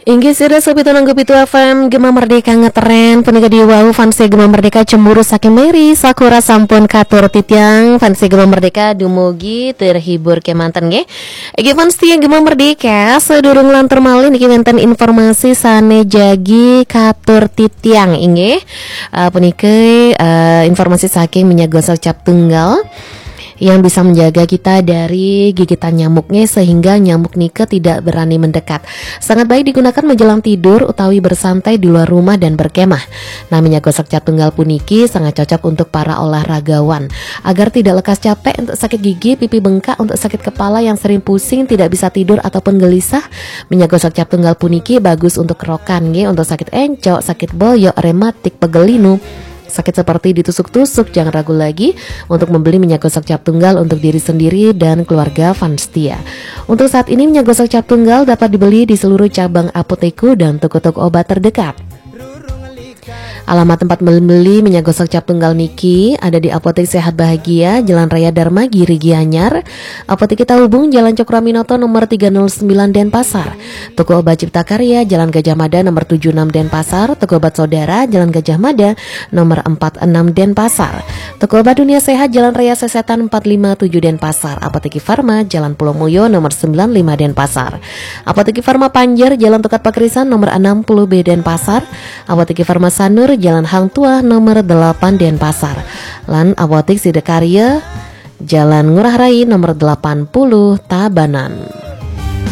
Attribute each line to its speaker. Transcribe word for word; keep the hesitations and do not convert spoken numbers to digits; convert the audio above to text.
Speaker 1: Inggih sudah sobi tonang Pitu F M Gema Merdeka ngetren penika di wau fansi Gema Merdeka cemburu saking Mary Sakura sampun katur titiang fansi Gema Merdeka dumugi terhibur kemanten nggih. Iki fansi Gema Merdeka sedurung lantur malih niki wonten informasi sane jagi katur titiang inggih. Uh, punika uh, informasi saking minyak gosok cap tunggal yang bisa menjaga kita dari gigitan nyamuknya sehingga nyamuk nika tidak berani mendekat. Sangat baik digunakan menjelang tidur utawi bersantai di luar rumah dan berkemah. Nah, minyak gosok cap tunggal puniki sangat cocok untuk para olahragawan agar tidak lekas capek untuk sakit gigi, pipi bengkak, untuk sakit kepala yang sering pusing, tidak bisa tidur ataupun gelisah. Minyak gosok cap tunggal puniki bagus untuk kerokan nggih, untuk sakit encok, sakit boyok, rematik, pegel linu, sakit seperti ditusuk-tusuk. Jangan ragu lagi untuk membeli minyak gosok cap tunggal untuk diri sendiri dan keluarga Fanstia. Untuk saat ini minyak gosok cap tunggal dapat dibeli di seluruh cabang apoteku dan toko-toko obat terdekat. Alamat tempat membeli minyak gosok cap tunggal niki ada di Apotek Sehat Bahagia, Jalan Raya Dharma Giri Gianyar, Apotek Kita Hubung, Jalan Cokroaminoto nomor tiga nol sembilan Denpasar, Toko Obat Cipta Karya, Jalan Gajah Mada nomor tujuh puluh enam Denpasar, Toko Obat Saudara, Jalan Gajah Mada nomor empat puluh enam Denpasar, Toko Obat Dunia Sehat, Jalan Raya Sesetan empat lima tujuh Denpasar, Apotek Farma, Jalan Pulau Moyo nomor sembilan puluh lima Denpasar, Apotek Farma Panjer, Jalan Tukat Pakrisan nomor enam puluh B Denpasar, Apotek Farma Sanur, Jalan Hang Tua nomor delapan Denpasar, lan Apotek Sidekarya, Jalan Ngurah Rai nomor delapan puluh Tabanan.